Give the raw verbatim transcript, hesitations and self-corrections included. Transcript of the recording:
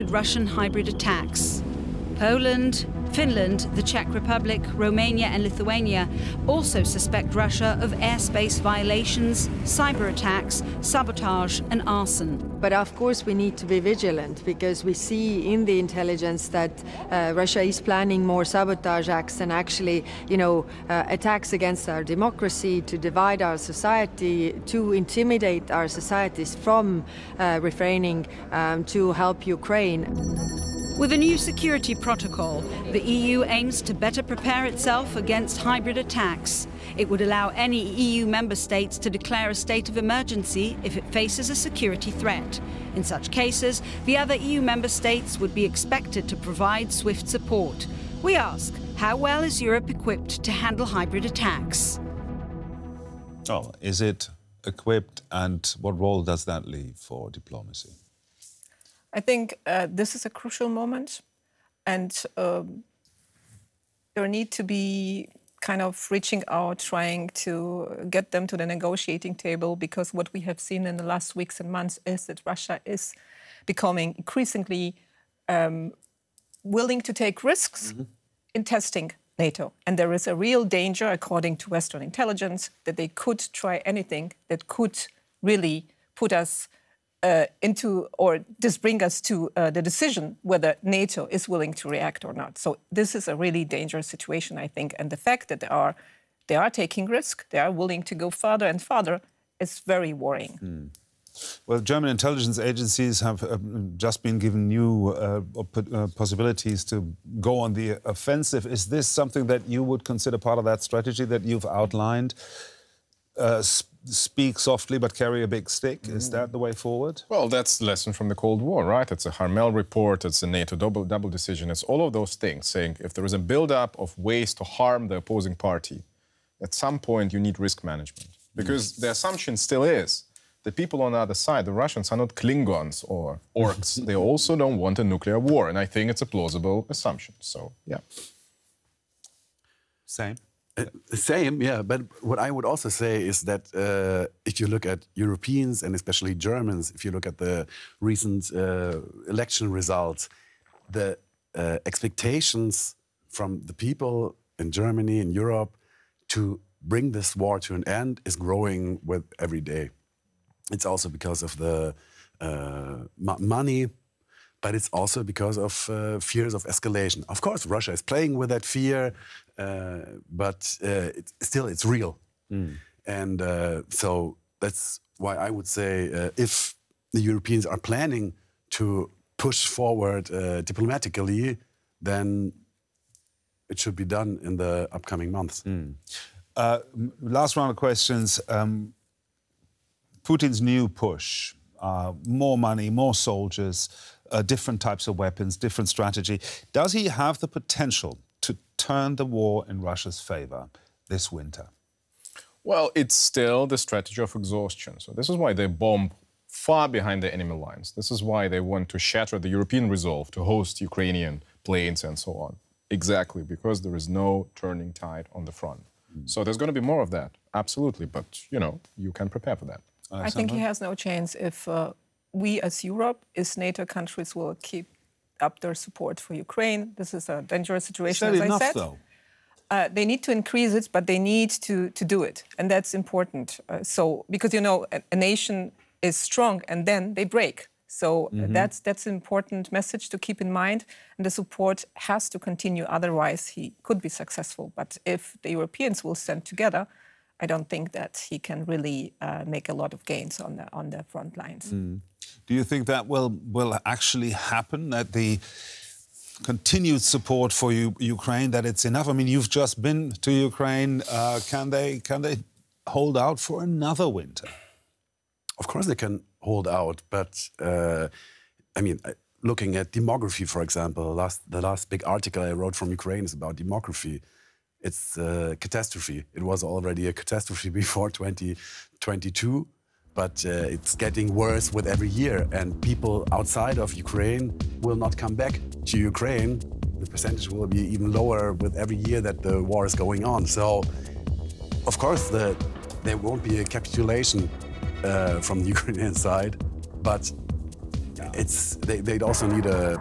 Russian hybrid attacks. Poland, Finland, the Czech Republic, Romania and Lithuania also suspect Russia of airspace violations, cyber attacks, sabotage and arson. But of course we need to be vigilant, because we see in the intelligence that uh, Russia is planning more sabotage acts and actually, you know, uh, attacks against our democracy, to divide our society, to intimidate our societies from uh, refraining um, to help Ukraine. With a new security protocol, the E U aims to better prepare itself against hybrid attacks. It would allow any E U member states to declare a state of emergency if it faces a security threat. In such cases, the other E U member states would be expected to provide swift support. We ask, how well is Europe equipped to handle hybrid attacks? Oh, is it equipped, and what role does that leave for diplomacy? I think uh, this is a crucial moment, and um, there need to be kind of reaching out, trying to get them to the negotiating table, because what we have seen in the last weeks and months is that Russia is becoming increasingly um, willing to take risks mm-hmm. in testing NATO. And there is a real danger, according to Western intelligence, that they could try anything that could really put us Uh, into, or just bring us to uh, the decision whether NATO is willing to react or not. So this is a really dangerous situation, I think. And the fact that they are, they are taking risk, they are willing to go further and further, is very worrying. Mm. Well, German intelligence agencies have uh, just been given new uh, uh, possibilities to go on the offensive. Is this something that you would consider part of that strategy that you've outlined? Uh, speak softly but carry a big stick. Is that the way forward? Well, that's the lesson from the Cold War, right? It's a Harmel report, it's a NATO double, double decision. It's all of those things saying if there is a build-up of ways to harm the opposing party, at some point you need risk management. Because the assumption still is the people on the other side, the Russians, are not Klingons or orcs. They also don't want a nuclear war. And I think it's a plausible assumption. So, yeah. Same. Uh, same, yeah. But what I would also say is that uh, if you look at Europeans and especially Germans, if you look at the recent uh, election results, the uh, expectations from the people in Germany, in Europe, to bring this war to an end is growing with every day. It's also because of the uh, money, but it's also because of uh, fears of escalation. Of course, Russia is playing with that fear, uh, but uh, it's, still it's real. Mm. And uh, so that's why I would say uh, if the Europeans are planning to push forward uh, diplomatically, then it should be done in the upcoming months. Mm. Uh, last round of questions. Um, Putin's new push, uh, more money, more soldiers, uh, different types of weapons, different strategy. Does he have the potential to turn the war in Russia's favour this winter? Well, it's still the strategy of exhaustion. So this is why they bomb far behind the enemy lines. This is why they want to shatter the European resolve to host Ukrainian planes and so on. Exactly, because there is no turning tide on the front. Mm. So there's going to be more of that, absolutely. But, you know, you can prepare for that. Uh, I think he has no chance if uh, we as Europe, as NATO countries, will keep up their support for Ukraine. This is a dangerous situation, is that as enough, I said. Though? Uh, they need to increase it, but they need to, to do it. And that's important. Uh, so, because, you know, a, a nation is strong and then they break. So mm-hmm. that's, that's an important message to keep in mind. And the support has to continue. Otherwise, he could be successful. But if the Europeans will stand together, I don't think that he can really uh, make a lot of gains on the, on the front lines. Mm. Do you think that will, will actually happen, that the continued support for U Ukraine, that it's enough? I mean, you've just been to Ukraine. Uh, can they, can they hold out for another winter? Of course they can hold out, but, uh, I mean, looking at demography, for example, last, the last big article I wrote from Ukraine is about demography. It's a catastrophe. It was already a catastrophe before twenty twenty-two, but uh, it's getting worse with every year. And people outside of Ukraine will not come back to Ukraine. The percentage will be even lower with every year that the war is going on. So, of course, the, there won't be a capitulation uh, from the Ukrainian side, but it's they, they'd also need a